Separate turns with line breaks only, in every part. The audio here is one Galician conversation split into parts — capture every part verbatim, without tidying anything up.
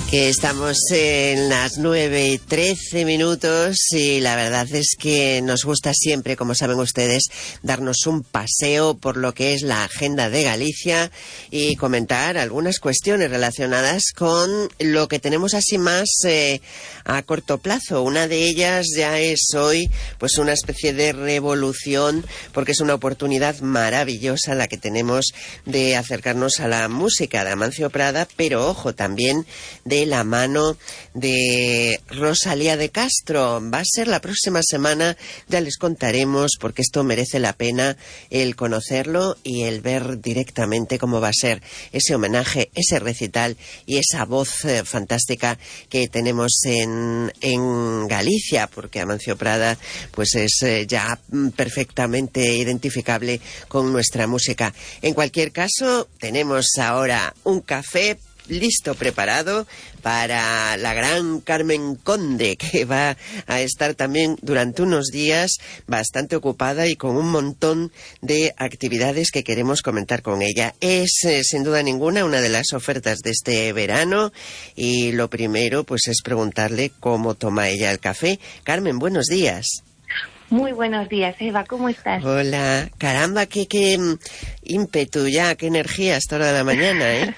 Que estamos en las nueve y trece minutos y la verdad es que nos gusta siempre, como saben ustedes, darnos un paseo por lo que es la agenda de Galicia y comentar algunas cuestiones relacionadas con lo que tenemos así más eh, a corto plazo. Una de ellas ya es hoy pues una especie de revolución, porque es una oportunidad maravillosa la que tenemos de acercarnos a la música de Amancio Prada, pero ojo, también de la mano de Rosalía de Castro. Va a ser la próxima semana, ya les contaremos, porque esto merece la pena el conocerlo y el ver directamente cómo va a ser ese homenaje, ese recital y esa voz eh, fantástica que tenemos en, en Galicia, porque Amancio Prada pues es eh, ya perfectamente identificable con nuestra música. En cualquier caso, tenemos ahora un café listo, preparado para la gran Carmen Conde, que va a estar también durante unos días bastante ocupada y con un montón de actividades que queremos comentar con ella. Es, eh, sin duda ninguna, una de las ofertas de este verano y lo primero pues es preguntarle cómo toma ella el café. Carmen, buenos días.
Muy buenos días, Eva, ¿cómo estás?
Hola, caramba, qué, qué ímpetu ya, qué energía a esta hora de la mañana, ¿eh?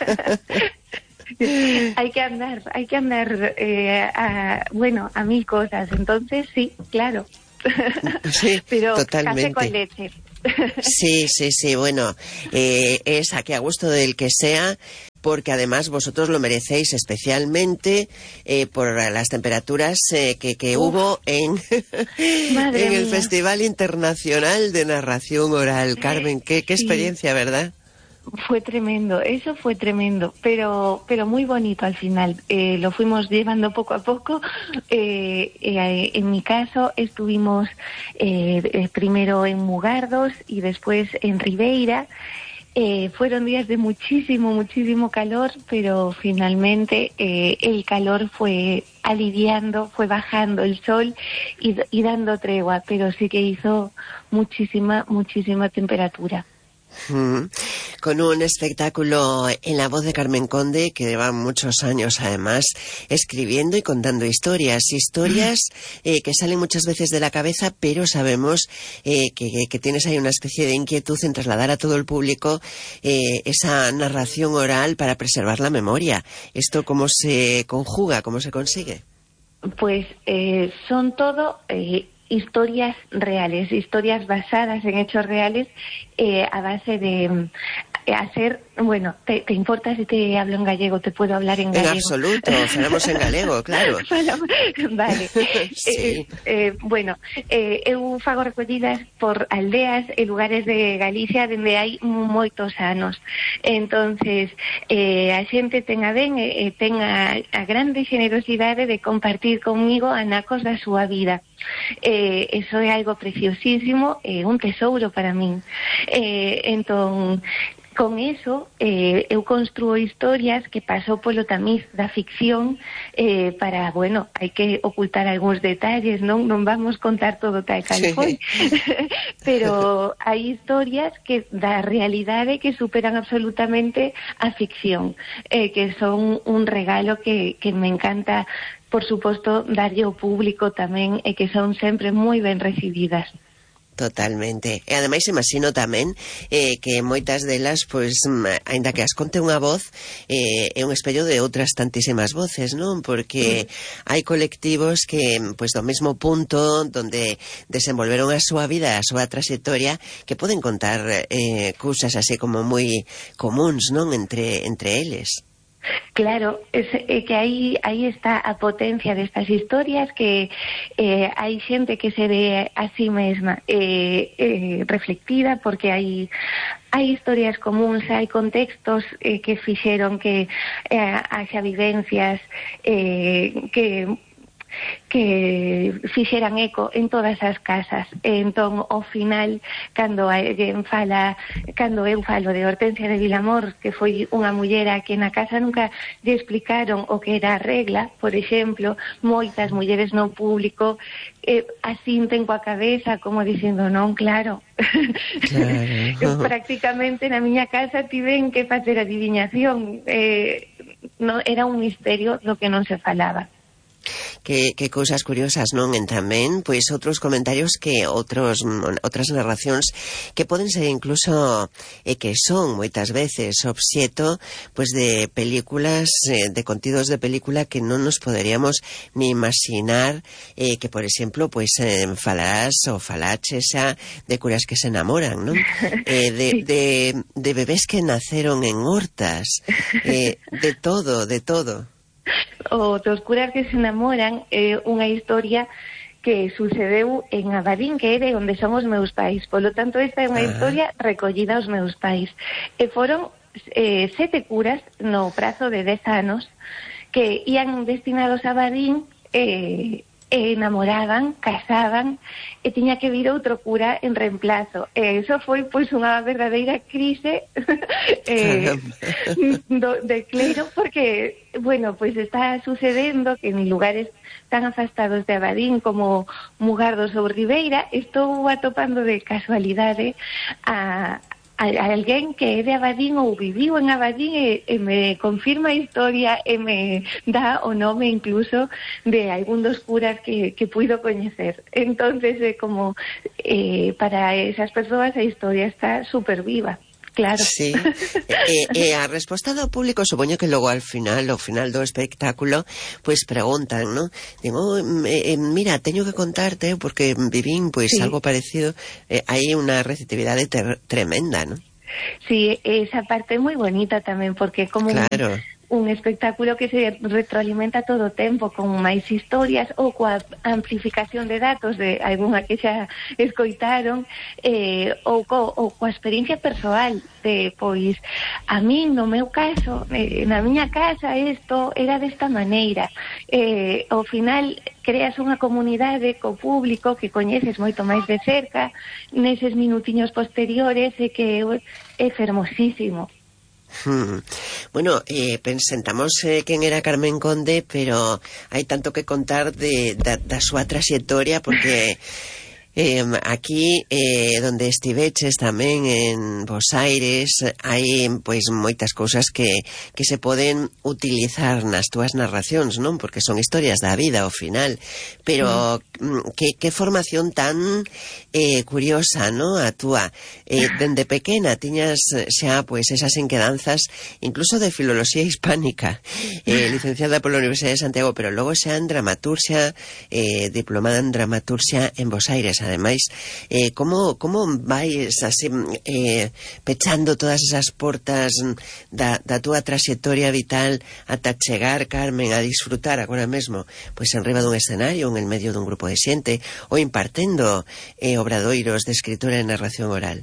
Hay que andar, hay que andar, eh, a, bueno, a mil cosas, entonces sí, claro.
Sí,
pero
totalmente.
Café con leche.
Sí, sí, sí, bueno, eh, es a que a gusto del que sea, porque además vosotros lo merecéis especialmente eh, por las temperaturas eh, que, que hubo en, en el
mía.
Festival Internacional de Narración Oral. Carmen, qué, qué
Sí.
experiencia, ¿verdad?
Fue tremendo, eso fue tremendo, pero pero muy bonito al final. Eh, lo fuimos llevando poco a poco. Eh, eh, en mi caso estuvimos eh, primero en Mugardos y después en Ribeira. Eh, fueron días de muchísimo, muchísimo calor, pero finalmente eh, el calor fue aliviando, fue bajando el sol y, y dando tregua, pero sí que hizo muchísima, muchísima temperatura.
Mm. Con un espectáculo en la voz de Carmen Conde, que lleva muchos años además escribiendo y contando historias, historias eh, que salen muchas veces de la cabeza, pero sabemos eh, que, que tienes ahí una especie de inquietud en trasladar a todo el público eh, esa narración oral para preservar la memoria. ¿Esto cómo se conjuga, cómo se consigue?
Pues eh, son todo eh, historias reales, historias basadas en hechos reales eh, a base de eh, hacer, bueno, te, ¿te importa si te hablo en gallego? ¿Te puedo hablar en,
en
gallego?
En absoluto, falamos en galego, claro.
Vale.
Sí.
Eh, eh, bueno, eh, eu fago recollidas por aldeas e lugares de Galicia donde hai moitos anos. Entonces, eh, a xente ten a ben e eh, ten a, a grande generosidade de compartir comigo anacos da súa vida. Eh, eso é algo preciosísimo, é eh, un tesouro para min. Eh, entón, con eso, eh, eu construo historias que pasou polo tamiz da ficción eh, para, bueno, hai que ocultar algúns detalles, non non vamos contar todo tal cal foi. Pero hai historias que da realidade que superan absolutamente a ficción, eh, que son un regalo que, que me encanta, por suposto, darlle ao público tamén, e que son sempre moi ben recibidas.
Totalmente. E ademais imagino tamén eh, que moitas delas, pois, aínda que as conte unha voz, eh, é un espello de outras tantísimas voces, non? Porque mm. hai colectivos que, pois, do mesmo punto donde desenvolveron a súa vida, a súa trayectoria, que poden contar eh, cousas así como moi comuns, non? Entre, entre eles.
Claro, es, é que aí aí está a potencia destas historias, que eh, hai xente que se ve a sí mesma eh, eh, reflectida, porque hai hai historias comuns, hai contextos eh, que fixeron que eh, haxa vivencias eh, que que fixeran eco en todas as casas. Entón, ao final, cando alguén fala, cando eu falo de Hortensia de Vilamor, que foi unha mullera que na casa nunca lle explicaron o que era a regla, por exemplo, moitas mulleres no público eh, asinten coa cabeza como dicindo, non, claro. Claro. Prácticamente na miña casa tiven que facer adiviñación. Eh, non, era un misterio do que non se falaba.
Que, que cousas curiosas, non? En tamén, pois, outros comentarios que outros outras narracións que poden ser incluso e que son moitas veces obxeto pois de películas, eh, de contidos de película que non nos poderíamos ni imaginar, eh, que, por exemplo, pois eh, falarás ou falaches xa de curas que se enamoran, non? Eh, de,
Sí.
de, de bebés que naceron en hortas, eh, de todo, de todo.
O dos curas que se enamoran é eh, unha historia que sucedeu en Abadín, que é de onde son os meus pais. Polo tanto, esta é unha
Ah.
historia recollida aos meus pais. E foron eh, sete curas no prazo de dez anos que ían destinados a Abadín e... Eh, e enamoraban, casaban e tiña que vir outro cura en reemplazo. E iso foi pois unha verdadeira crise eh, do, de clero, porque, bueno, pois está sucedendo que en lugares tan afastados de Abadín como Mugardos ou Ribeira estou atopando de casualidade a a alguén que é de Abadín ou viviu en Abadín e, e me confirma a historia e me dá o nome incluso de algún dos curas que, que puido coñecer. Entonces, é como eh, para esas persoas a historia está super viva. Claro.
Sí. E, e a resposta do público, supoño que logo al final, ao final do espectáculo, pois preguntan, ¿no? Digo, oh, eh, mira, teño que contarte porque vivín pois
Sí.
algo parecido. Eh, hai unha receptividade ter tremenda, ¿no?
Sí, esa parte é moi bonita tamén porque como
Claro.
un, un espectáculo que se retroalimenta todo o tempo con máis historias ou coa amplificación de datos de algunha que xa escoitaron eh, ou, co, ou coa experiencia persoal de, pois, a mí no meu caso, eh, na miña casa isto era desta maneira, eh, ao final creas unha comunidade co público que coñeces moito máis de cerca neses minutiños posteriores e que é fermosísimo.
Hmm. Bueno, eh, pensentamos eh, quen era Carmen Conde, pero hai tanto que contar de, da, da súa traxectoria porque eh, aquí eh, donde estiveches tamén en Bos Aires hai pois moitas cousas que, que se poden utilizar nas túas narracións, non? Porque son historias da vida ao final, pero mm. que, que formación tan eh, curiosa, non? A túa eh, dende pequena tiñas xa pois esas enquedanzas incluso de filoloxía hispánica, eh, licenciada pola Universidade de Santiago, pero logo xa en dramaturxia, eh, diplomada en dramaturxia en Bos Aires. Ademais, eh, como, como vais así, eh, pechando todas esas portas da, da túa traxectoria vital ata chegar, Carmen, a disfrutar agora mesmo pois en riba dun escenario, en medio dun grupo de xente, ou impartendo eh, obradoiros de escritura e narración oral?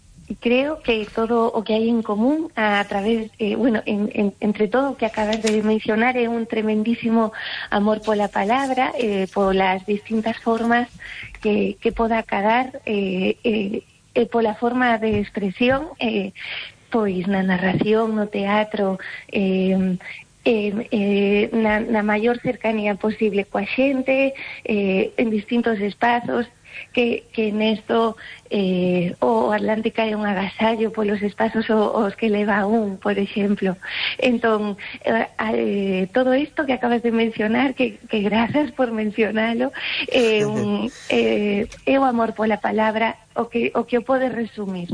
Creo que todo o que hai en común a, a través, eh, bueno, en, en, entre todo o que acabas de mencionar é un tremendísimo amor pola palabra, eh, polas distintas formas que, que poda acadar eh, eh, e pola forma de expresión, eh, pois na narración, no teatro, eh, Eh, eh, na, na maior cercanía posible coa xente, eh, en distintos espazos, que, que nesto eh, o Atlántica é un agasallo polos espazos os que leva un, por exemplo. Entón, eh, eh, todo isto que acabas de mencionar, que, que grazas por mencionalo, eh, un, eh, é o amor pola palabra o que o, que o pode resumir.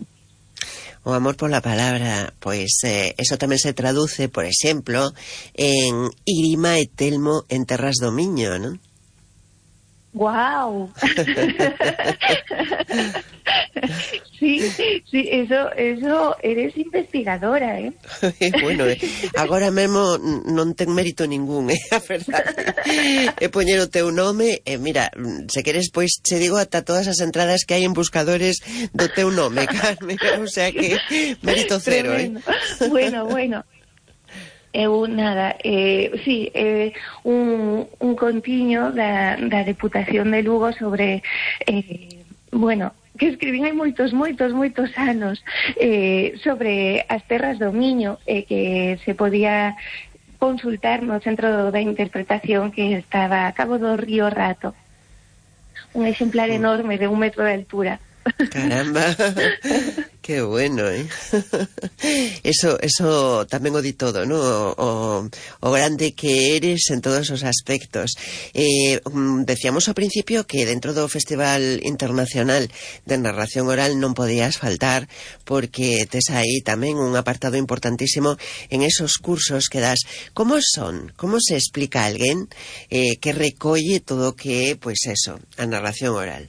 O amor pola palabra, pois eh, eso tamén se traduce, por exemplo, en Irima e Telmo en Terras do Miño, non?
¡Guau! Sí, sí, eso, eso, eres investigadora, ¿eh?
Bueno, eh, agora mesmo non ten mérito ningún, eh, a verdade. E poñer o teu nome, e eh, mira, se queres, pois, che digo ata todas as entradas que hai en buscadores do teu nome, Carmen, o sea que mérito cero,
Tremendo.
eh.
Bueno, bueno. Eu, nada, eh, sí, eh, un, un contiño da, da Deputación de Lugo sobre, eh, bueno, que escribín hai moitos, moitos, moitos anos eh, sobre as terras do Miño, eh, que se podía consultar no Centro da Interpretación que estaba a cabo do Río Rato. Un exemplar enorme de un metro de altura.
Caramba. Que bueno, eh? Eso, eso tamén o di todo, ¿no? O, o grande que eres en todos os aspectos. Eh, decíamos ao principio que dentro do Festival Internacional de Narración Oral non podías faltar, porque tes aí tamén un apartado importantísimo en esos cursos que das. Como son? Como se explica a alguén eh, que recolle todo o que é, pois eso, a narración oral?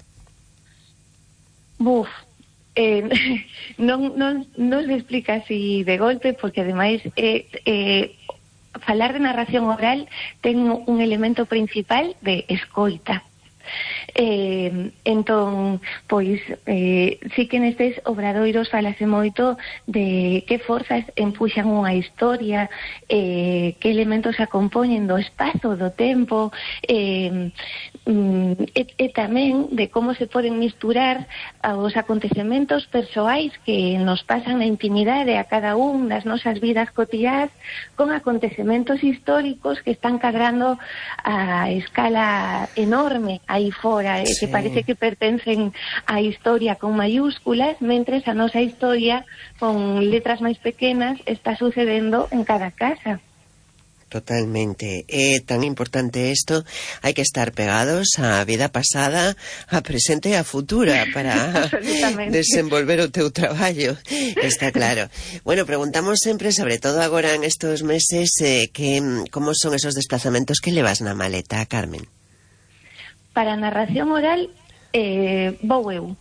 Buf, eh, non, non, non se explica así de golpe, porque ademais eh, eh, falar de narración oral ten un elemento principal de escoita. Eh, entón, pois eh, si que nestes obradoiros falase moito de que forzas empuxan unha historia, eh, que elementos a compoñen do espazo, do tempo, eh, e, e tamén de como se poden misturar os acontecementos persoais que nos pasan na intimidade a cada un das nosas vidas cotiás con acontecementos históricos que están cadrando a escala enorme aí fora, sí, que parece que pertencen á historia con mayúsculas, mentres a nosa historia con letras máis pequenas está sucedendo en cada casa.
Totalmente. É tan importante isto, hai que estar pegados á vida pasada, á presente e á futura para desenvolver o teu traballo, está claro. Bueno, preguntamos sempre, sobre todo agora en estos meses, eh, que como son esos desplazamentos que levas na maleta, Carmen?
Para a narración oral, eh, vou eu.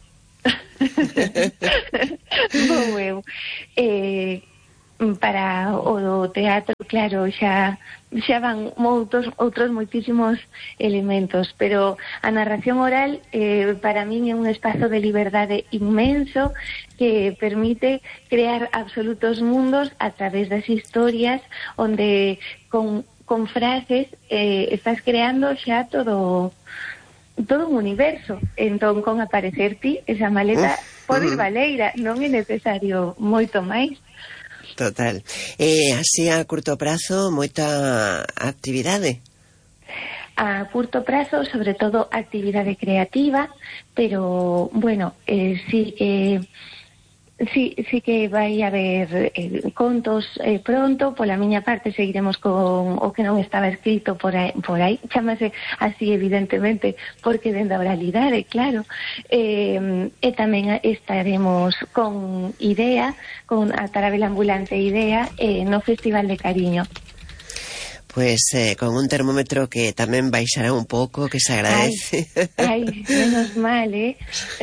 vou eu. Eh, para o teatro, claro, xa xa van moitos, outros moitísimos elementos, pero a narración oral eh, para min é un espazo de liberdade inmenso que permite crear absolutos mundos a través das historias, onde con, con frases eh, estás creando xa todo todo un universo. Entón, con aparecer ti, esa maleta uh, pode ir baleira, non é necesario moito máis.
Total. Eh, así a curto prazo, moita actividade?
A curto prazo, sobre todo, actividade creativa, pero, bueno, eh, sí que... Sí, sí que vai haber eh, contos eh, pronto. Pola miña parte seguiremos con o que non estaba escrito por aí, por aí. Chámase así evidentemente porque dende a oralidade, claro. Eh, e tamén estaremos con Idea, con a Tarabela Ambulante Idea, eh, no Festival de Cariño.
Pues eh, con un termómetro que tamén baixará un pouco, que se agradece.
Ai, ai, menos mal, eh?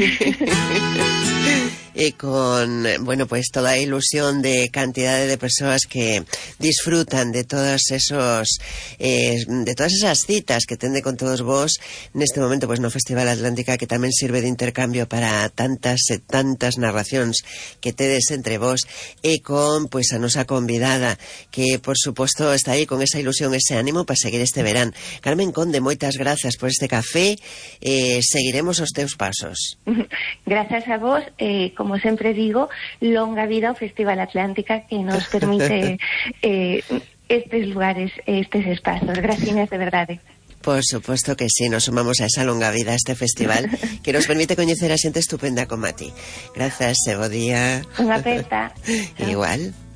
E con, bueno, pues toda a ilusión de cantidade de persoas que disfrutan de todos esos eh, de todas esas citas que tende con todos vos neste momento, pues no Festival Atlántica, que tamén sirve de intercambio para tantas e tantas narracións que tedes entre vos, e con, pues, a nosa convidada que, por suposto, está aí con esa ilusión, ese ánimo para seguir este verán. Carmen Conde, moitas grazas por este café, eh, seguiremos os teus pasos.
Gracias a vos, eh, como sempre digo, longa vida ao Festival Atlántica, que nos permite eh, estes lugares, estes espazos. Gracias de verdade.
Por suposto que sí, nos sumamos a esa longa vida a este festival que nos permite coñecer a xente estupenda como a ti. Grazas, e bo día.
Unha aperta.
Igual.